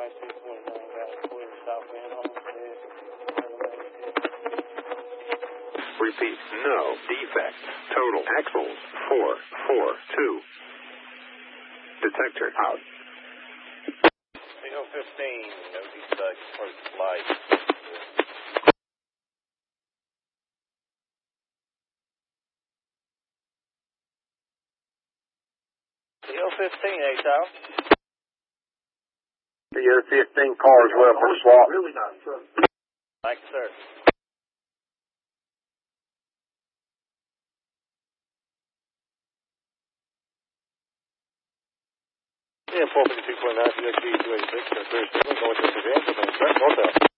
Repeat, no defect. Total axles 442. Detector out. CO 15, no defect, first light. CO 15, A-Town. CO 15 car as well for swap. Really not, sir. Thank you, sir. Yeah, 452.9, UXB 286, going to the van, north